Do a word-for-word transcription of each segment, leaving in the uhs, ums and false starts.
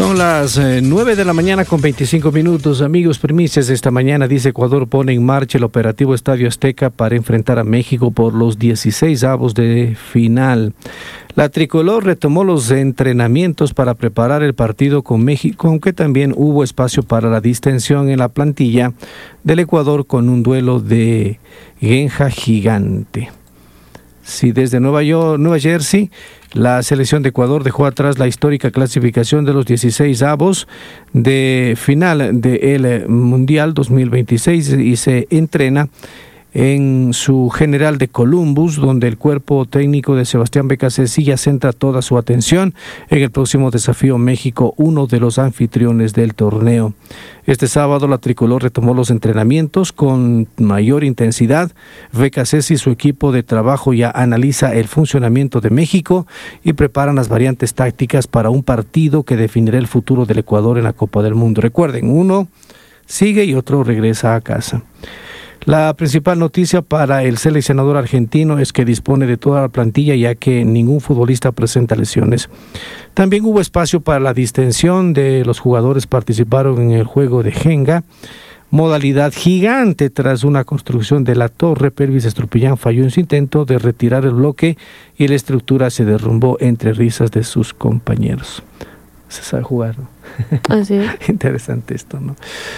Son las eh, nueve de la mañana con veinticinco minutos. Amigos, primicias esta mañana. Dice Ecuador pone en marcha el operativo Estadio Azteca para enfrentar a México por los dieciséis avos de final. La tricolor retomó los entrenamientos para preparar el partido con México, aunque también hubo espacio para la distensión en la plantilla del Ecuador con un duelo de Genja gigante. Sí, desde Nueva York, Nueva Jersey, la selección de Ecuador dejó atrás la histórica clasificación de los dieciséis avos de final del Mundial dos mil veintiséis y se entrena en su General de Columbus, donde el cuerpo técnico de Sebastián Becasese ya centra toda su atención en el próximo desafío México, uno de los anfitriones del torneo. Este sábado la tricolor retomó los entrenamientos con mayor intensidad. Becasese y su equipo de trabajo ya analiza el funcionamiento de México y preparan las variantes tácticas para un partido que definirá el futuro del Ecuador en la Copa del Mundo. Recuerden, uno sigue y otro regresa a casa. La principal noticia para el seleccionador argentino es que dispone de toda la plantilla, ya que ningún futbolista presenta lesiones. También hubo espacio para la distensión de los jugadores. Participaron en el juego de Jenga, modalidad gigante tras una construcción de la torre. Pervis Estupiñán falló en su intento de retirar el bloque y la estructura se derrumbó entre risas de sus compañeros. Se sabe jugar, ¿no? Así es. Interesante esto, ¿no?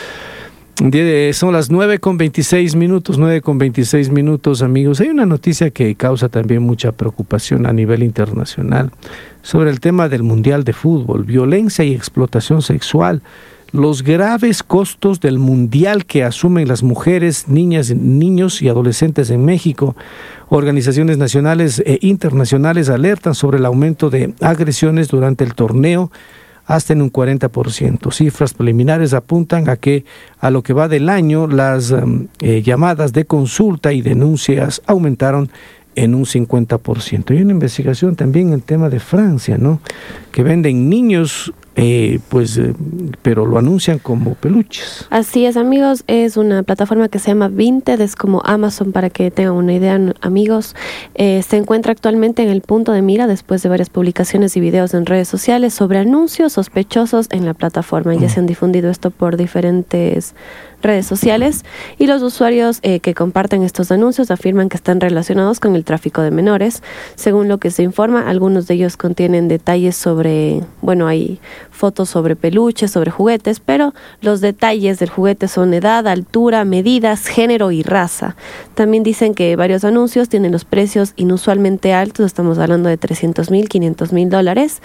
Son las nueve con veintiséis minutos, nueve con veintiséis minutos, amigos. Hay una noticia que causa también mucha preocupación a nivel internacional sobre el tema del Mundial de Fútbol, violencia y explotación sexual, los graves costos del Mundial que asumen las mujeres, niñas, niños y adolescentes en México. Organizaciones nacionales e internacionales alertan sobre el aumento de agresiones durante el torneo, hasta en un cuarenta por ciento. Cifras preliminares apuntan a que a lo que va del año las um, eh, llamadas de consulta y denuncias aumentaron en un cincuenta por ciento. Hay una investigación también en el tema de Francia, ¿no? Que venden niños, eh, pues, eh, pero lo anuncian como peluches. Así es, amigos. Es una plataforma que se llama Vinted, es como Amazon, para que tengan una idea, amigos. Eh, se encuentra actualmente en el punto de mira después de varias publicaciones y videos en redes sociales sobre anuncios sospechosos en la plataforma. Ya se han difundido esto por diferentes redes sociales y los usuarios eh, que comparten estos anuncios afirman que están relacionados con el tráfico de menores. Según lo que se informa, algunos de ellos contienen detalles sobre, bueno, hay fotos sobre peluches, sobre juguetes, pero los detalles del juguete son edad, altura, medidas, género y raza. También dicen que varios anuncios tienen los precios inusualmente altos, estamos hablando de trescientos mil, quinientos mil dólares.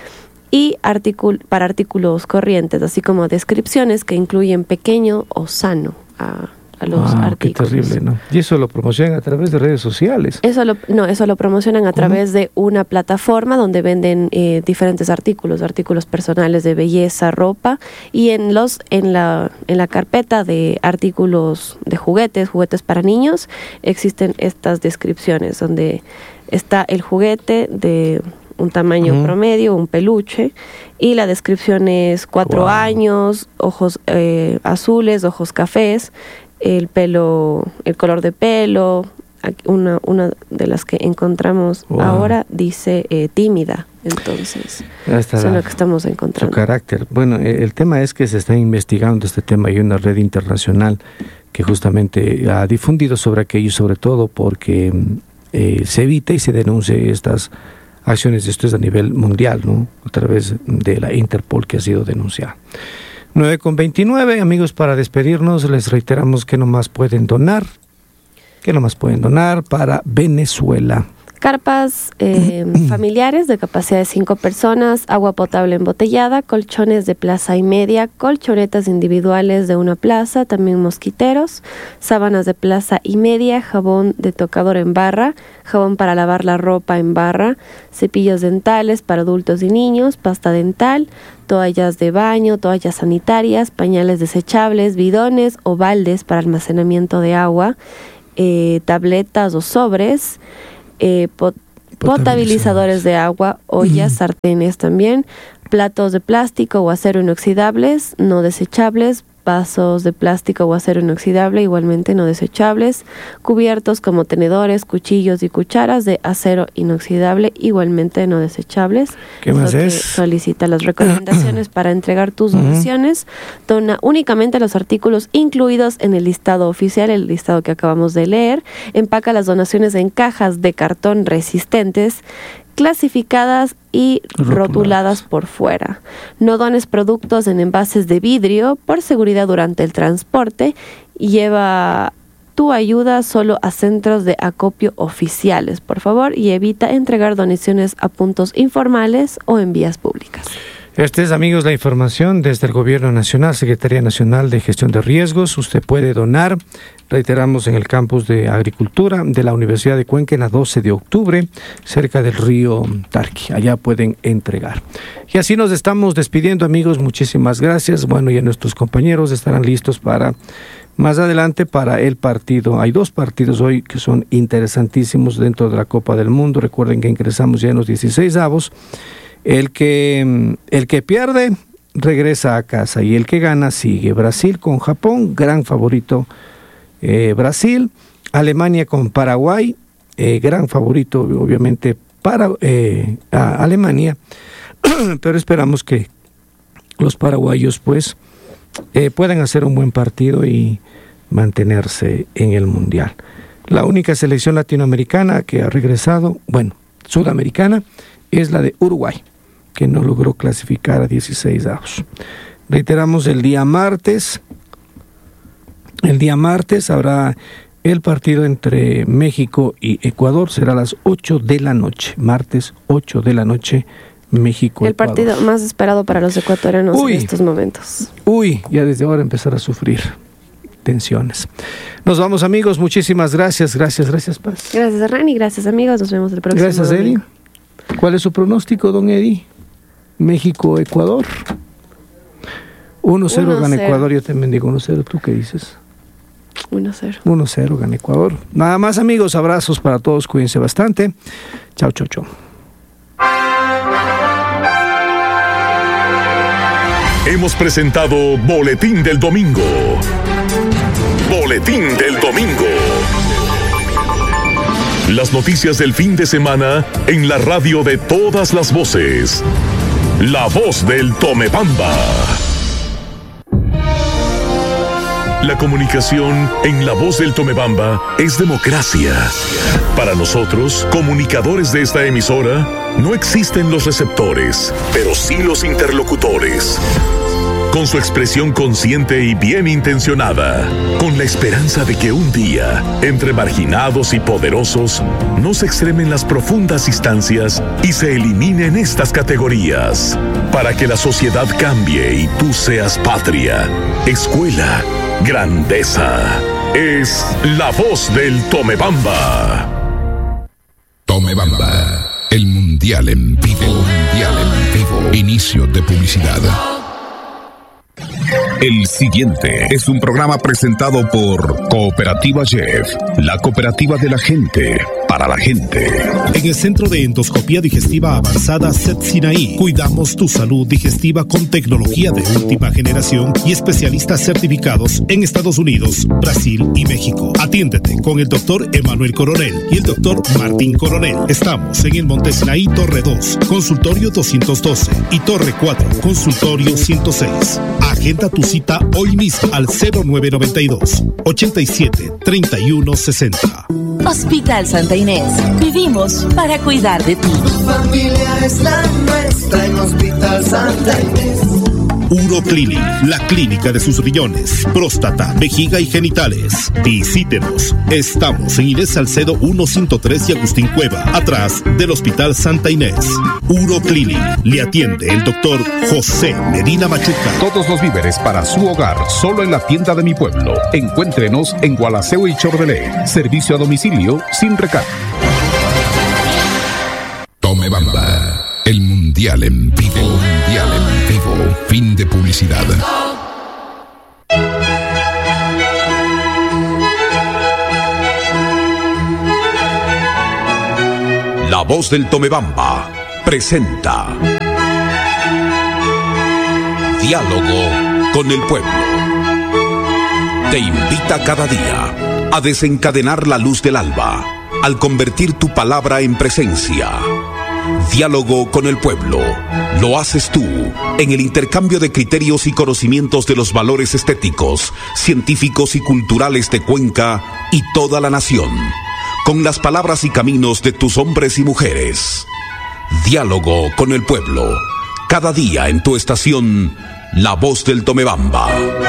Y articul- para artículos corrientes, así como descripciones que incluyen pequeño o sano a, a los wow, artículos. Qué terrible, ¿no? Y eso lo promocionan a través de redes sociales. Eso lo, no, eso lo promocionan a ¿Cómo? través de una plataforma donde venden eh, diferentes artículos, artículos personales de belleza, ropa, y en los en la en la carpeta de artículos de juguetes, juguetes para niños, existen estas descripciones donde está el juguete de un tamaño uh-huh. promedio, un peluche, y la descripción es cuatro wow. años, ojos eh, azules, ojos cafés, el pelo, el color de pelo. Una, una de las que encontramos wow. ahora dice eh, tímida, entonces eso es lo que estamos encontrando. Su carácter. Bueno, el tema es que se está investigando este tema y una red internacional que justamente ha difundido sobre aquello, sobre todo porque eh, se evita y se denuncie estas acciones de esto a nivel mundial, ¿no? A través de la Interpol, que ha sido denunciada. nueve con veintinueve, amigos, para despedirnos les reiteramos que nomás pueden donar, que nomás pueden donar para Venezuela. Carpas eh, familiares de capacidad de cinco personas, agua potable embotellada, colchones de plaza y media, colchonetas individuales de una plaza, también mosquiteros, sábanas de plaza y media, jabón de tocador en barra, jabón para lavar la ropa en barra, cepillos dentales para adultos y niños, pasta dental, toallas de baño, toallas sanitarias, pañales desechables, bidones o baldes para almacenamiento de agua, eh, tabletas o sobres, Eh, pot- potabilizadores de agua, ollas, sartenes también, platos de plástico o acero inoxidables, no desechables, vasos de plástico o acero inoxidable, igualmente no desechables, cubiertos como tenedores, cuchillos y cucharas de acero inoxidable, igualmente no desechables. ¿Qué más es? Solicita las recomendaciones para entregar tus donaciones. Dona únicamente los artículos incluidos en el listado oficial, el listado que acabamos de leer. Empaca las donaciones en cajas de cartón resistentes, clasificadas y rotuladas. rotuladas por fuera. No dones productos en envases de vidrio por seguridad durante el transporte. Lleva tu ayuda solo a centros de acopio oficiales, por favor, y evita entregar donaciones a puntos informales o en vías públicas. Esta es, amigos, la información desde el Gobierno Nacional, Secretaría Nacional de Gestión de Riesgos. Usted puede donar, reiteramos, en el campus de Agricultura de la Universidad de Cuenca, en la doce de octubre, cerca del río Tarqui. Allá pueden entregar. Y así nos estamos despidiendo, amigos. Muchísimas gracias. Bueno, ya nuestros compañeros estarán listos para más adelante para el partido. Hay dos partidos hoy que son interesantísimos dentro de la Copa del Mundo. Recuerden que ingresamos ya en los dieciséis avos. El que, el que pierde regresa a casa y el que gana sigue. Brasil con Japón, gran favorito eh, Brasil. Alemania con Paraguay, eh, gran favorito obviamente para eh, a Alemania. Pero esperamos que los paraguayos pues eh, puedan hacer un buen partido y mantenerse en el Mundial. La única selección latinoamericana que ha regresado, bueno, sudamericana, es la de Uruguay, que no logró clasificar a dieciséis avos. Reiteramos, el día martes, el día martes habrá el partido entre México y Ecuador, será a las ocho de la noche, martes ocho de la noche, México, el Ecuador. partido más esperado para los ecuatorianos uy, en estos momentos. Uy, ya desde ahora empezar a sufrir tensiones. Nos vamos, amigos, muchísimas gracias, gracias, gracias, Paz. Gracias, Rani, gracias, amigos, nos vemos el próximo Gracias, Eddie. ¿Cuál es su pronóstico, don Eddie? México-Ecuador. uno cero gana Ecuador, yo también digo uno cero. ¿Tú qué dices? uno cero. uno cero gana Ecuador. Nada más, amigos, abrazos para todos, cuídense bastante. Chao, chao, chao. Hemos presentado Boletín del Domingo. Boletín del Domingo. Las noticias del fin de semana en la radio de todas las voces. La voz del Tomebamba. La comunicación en La Voz del Tomebamba es democracia. Para nosotros, comunicadores de esta emisora, no existen los receptores, pero sí los interlocutores. Con su expresión consciente y bien intencionada, con la esperanza de que un día, entre marginados y poderosos, no se extremen las profundas instancias y se eliminen estas categorías, para que la sociedad cambie y tú seas patria, escuela, grandeza. Es La Voz del Tomebamba. Tomebamba, el mundial en vivo, mundial en vivo. Inicio de publicidad. El siguiente es un programa presentado por Cooperativa Jeff, la cooperativa de la gente, para la gente. En el Centro de Endoscopía Digestiva Avanzada C E T Sinaí, cuidamos tu salud digestiva con tecnología de última generación y especialistas certificados en Estados Unidos, Brasil y México. Atiéndete con el doctor Emanuel Coronel y el doctor Martín Coronel. Estamos en el Monte Sinaí, Torre dos, consultorio doscientos doce y Torre cuatro, consultorio ciento seis. Agenda tu cita hoy mismo al cero nueve noventa y dos, ochenta y siete, treinta y uno sesenta. Hospital Santa Inés. Vivimos para cuidar de ti. Tu familia es la nuestra en Hospital Santa Inés. Uroclinic, la clínica de sus riñones, próstata, vejiga y genitales. Visítenos. Estamos en Inés Salcedo ciento tres y Agustín Cueva, atrás del Hospital Santa Inés. Uroclinic. Le atiende el doctor José Medina Machuca. Todos los víveres para su hogar, solo en la tienda de mi pueblo. Encuéntrenos en Gualaceo y Chordelé. Servicio a domicilio sin recargo. Tomebamba, el mundial en vivo, mundial en vivo. Fin de publicidad. La Voz del Tomebamba presenta Diálogo con el Pueblo. te invita cada día a desencadenar la luz del alba, al convertir tu palabra en presencia. Diálogo con el pueblo. Lo haces tú en el intercambio de criterios y conocimientos de los valores estéticos, científicos y culturales de Cuenca y toda la nación, con las palabras y caminos de tus hombres y mujeres. Diálogo con el pueblo. Cada día en tu estación, La Voz del Tomebamba.